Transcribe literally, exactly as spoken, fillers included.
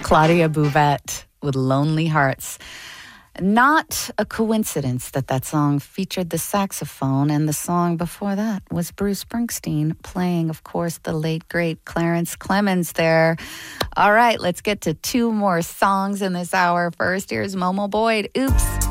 Claudia Bouvette with Lonely Hearts. Not a coincidence that that song featured the saxophone, and the song before that was Bruce Springsteen playing, of course, the late, great Clarence Clemons there. All right, let's get to two more songs in this hour. First, here's Momo Boyd, Oops.